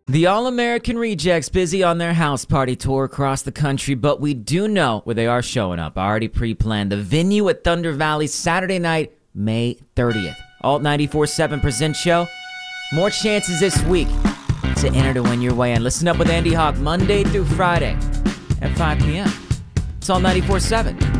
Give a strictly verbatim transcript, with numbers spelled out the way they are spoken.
The All-American Rejects busy on their house party tour across the country, but we do know where they are showing up. I already pre-planned the venue at Thunder Valley Saturday night, May thirtieth. Alt ninety-four point seven presents show. More chances this week to enter to win your way in. Listen up with Andy Hawk Monday through Friday at five p.m. It's Alt ninety-four point seven.